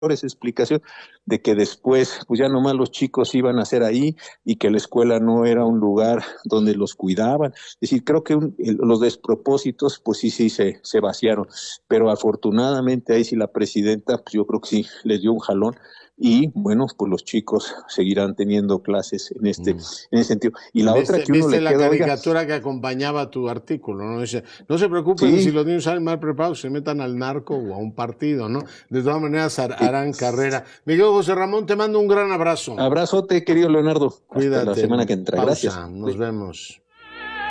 explicación de que después, pues ya nomás los chicos iban a ser ahí y que la escuela no era un lugar donde los cuidaban. Es decir, creo que los despropósitos, pues sí se vaciaron, pero afortunadamente ahí sí la presidenta, pues yo creo que sí les dio un jalón y bueno, pues los chicos seguirán teniendo clases en ese sentido. Y la otra que uno ¿Viste le la queda, oiga, caricatura que acompañaba tu artículo? ¿No? Dice, no se preocupen si sí, los niños salen mal preparados, se metan al narco o a un partido, ¿no? De todas maneras eh, harán carrera. Miguel José Ramón, te mando un gran abrazo. abrazote, querido Leonardo, hasta la Cuídate. semana que entra, gracias. Pausa. Nos vemos.